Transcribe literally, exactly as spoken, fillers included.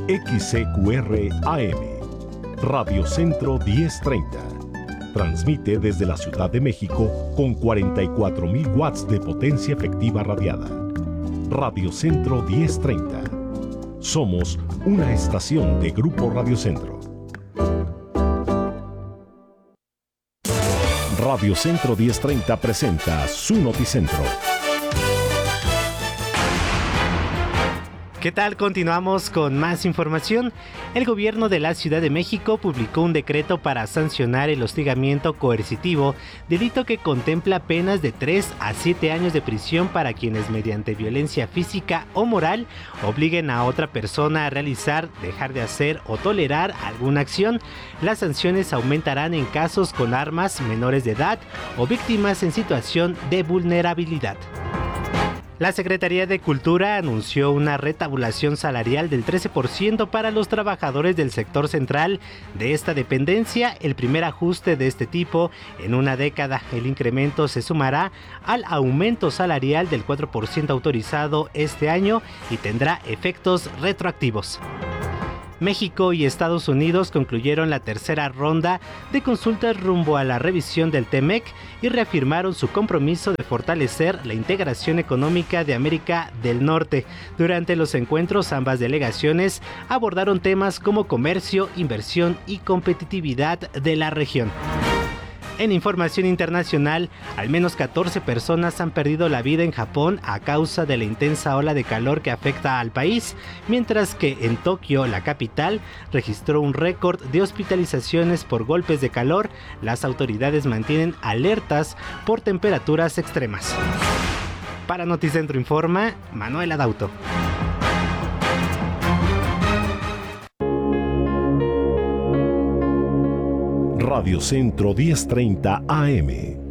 X C Q R A M, Radio Centro diez treinta. Transmite desde la Ciudad de México con cuarenta y cuatro mil watts de potencia efectiva radiada. Radio Centro diez treinta. Somos una estación de Grupo Radio Centro. Radio Centro diez treinta presenta su Noticentro. ¿Qué tal? Continuamos con más información. El gobierno de la Ciudad de México publicó un decreto para sancionar el hostigamiento coercitivo, delito que contempla penas de tres a siete años de prisión para quienes mediante violencia física o moral obliguen a otra persona a realizar, dejar de hacer o tolerar alguna acción. Las sanciones aumentarán en casos con armas, menores de edad o víctimas en situación de vulnerabilidad. La Secretaría de Cultura anunció una retabulación salarial del trece por ciento para los trabajadores del sector central de esta dependencia, el primer ajuste de este tipo en una década. El incremento se sumará al aumento salarial del cuatro por ciento autorizado este año y tendrá efectos retroactivos. México y Estados Unidos concluyeron la tercera ronda de consultas rumbo a la revisión del TEMEC y reafirmaron su compromiso de fortalecer la integración económica de América del Norte. Durante los encuentros, ambas delegaciones abordaron temas como comercio, inversión y competitividad de la región. En información internacional, al menos catorce personas han perdido la vida en Japón a causa de la intensa ola de calor que afecta al país, mientras que en Tokio, la capital, registró un récord de hospitalizaciones por golpes de calor. Las autoridades mantienen alertas por temperaturas extremas. Para Noticentro Informa, Manuel Adauto. Radio Centro diez treinta A M,